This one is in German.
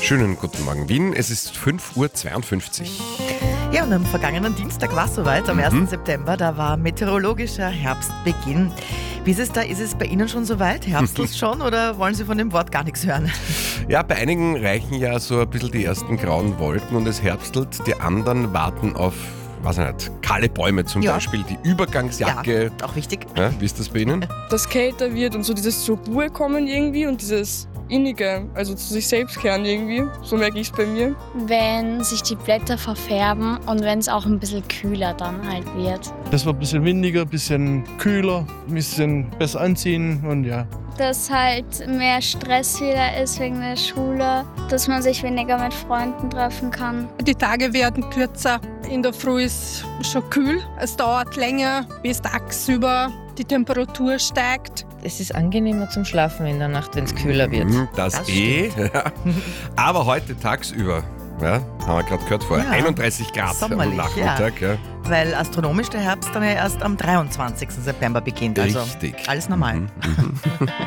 Schönen guten Morgen, Wien. Es ist 5:52 Uhr. Ja, und am vergangenen Dienstag war es soweit, am 1. September, da war meteorologischer Herbstbeginn. Wie ist es da? Ist es bei Ihnen schon soweit? Herbstelt schon oder wollen Sie von dem Wort gar nichts hören? Ja, bei einigen reichen ja so ein bisschen die ersten grauen Wolken und es herbstelt. Die anderen warten auf, weiß ich nicht, kahle Bäume zum Beispiel, die Übergangsjacke. Ja, auch wichtig. Ja, wie ist das bei Ihnen? Dass kälter wird und so dieses zur Ruhe kommen irgendwie und dieses Innige, also zu sich selbst kehren irgendwie. So merke ich es bei mir. Wenn sich die Blätter verfärben und wenn es auch ein bisschen kühler dann halt wird. Das wird ein bisschen windiger, ein bisschen kühler, ein bisschen besser anziehen und ja. Dass halt mehr Stress wieder ist wegen der Schule, dass man sich weniger mit Freunden treffen kann. Die Tage werden kürzer. In der Früh ist schon kühl. Es dauert länger, bis tagsüber die Temperatur steigt. Es ist angenehmer zum Schlafen in der Nacht, wenn es kühler wird. Das Ja. Aber heute tagsüber, ja, haben wir gerade gehört vorher, Ja. 31 Grad Sommerlich, am Nachmittag. Ja. Weil astronomisch der Herbst dann ja erst am 23. September beginnt. Also Richtig. alles normal.